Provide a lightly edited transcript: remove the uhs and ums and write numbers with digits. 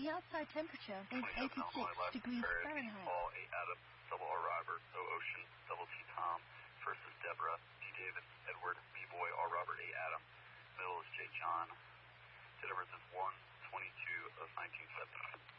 The outside temperature is 86 degrees Fahrenheit. Paul, 8 Adam, double R Robert, O Ocean, double T Tom. First is Deborah, D David, Edward, B Boy, R Robert, A Adam. Middle is J John. Date of birth is 1/22 of 1970.